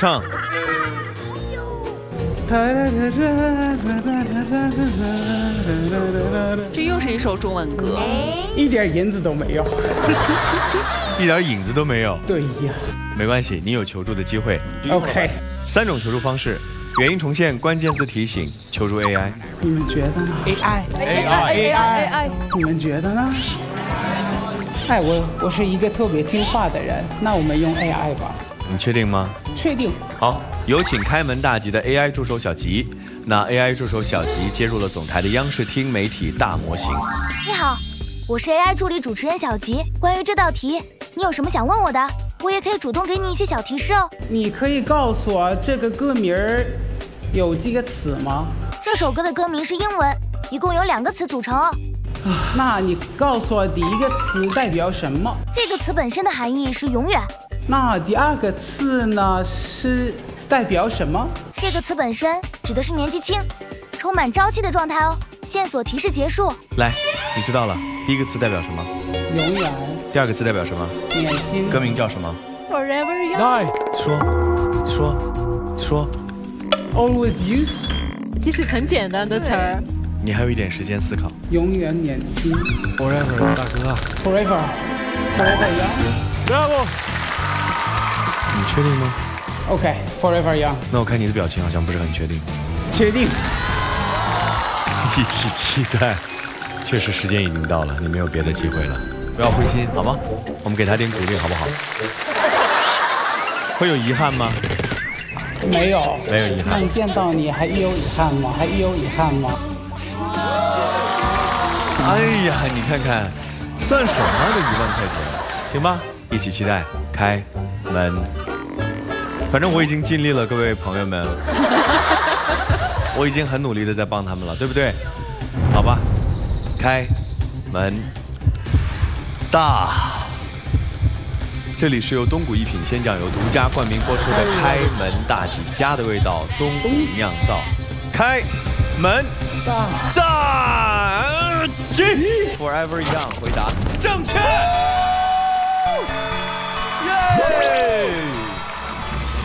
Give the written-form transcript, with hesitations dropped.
唱。 这又是一首中文歌， 一点银子都没有， 一点影子都没有。 对呀， 没关系，你有求助的机会。 OK， 3种求助方式：原因重现、关键字提醒、求助 AI。 你们觉得呢 AI， 你们觉得呢？哎，我是一个特别听话的人，那我们用 AI 吧。 你确定吗？ 确定。 好，有请开门大吉的 AI 助手小吉。那 AI 助手小吉接入了总台的央视听媒体大模型。 你好，我是 AI 助理主持人小吉。关于这道题，你有什么想问我的？我也可以主动给你一些小提示哦。 你可以告诉我这个歌名儿有几个词吗？ 这首歌的歌名是英文，一共有2个词组成哦。 那你告诉我第一个词代表什么？ 这个词本身的含义是永远。 那第2个词呢是代表什么？ 这个词本身指的是年纪轻、充满朝气的状态哦。线索提示结束。 来，你知道了，第一个词代表什么？ 永远。 第2个词代表什么？ 年轻。 歌名叫什么 Forever Young。 来，说。 Always use。 其实很简单的词儿。 你还有一点时间思考。 永远年轻。 Forever， 大哥。 Forever young。 Bravo。你确定吗 ？OK，Forever young。 那我看你的表情好像不是很确定。 确定。 一起期待。确实时间已经到了，你没有别的机会了，不要灰心，好吗？我们给他点鼓励，好不好？会有遗憾吗？ 没有遗憾。 能见到你还有遗憾吗？ 哎呀，你看看，算什么这1万块钱？行吧，一起期待开门。反正我已经尽力了，各位朋友们，我已经很努力的在帮他们了，对不对？好吧，开门大。这里是由东谷一品鲜酱油独家冠名播出的《开门大吉》，家的味道，东谷酿造。开门大吉 ，Forever Young 回答正确，耶！